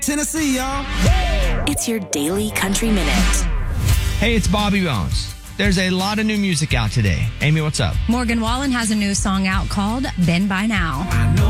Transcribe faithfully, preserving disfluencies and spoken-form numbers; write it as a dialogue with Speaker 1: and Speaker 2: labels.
Speaker 1: Tennessee, y'all.
Speaker 2: It's your Daily Country Minute.
Speaker 3: Hey, it's Bobby Bones. There's a lot of new music out today. Amy, what's up?
Speaker 4: Morgan Wallen has a new song out called Been By Now.
Speaker 1: I know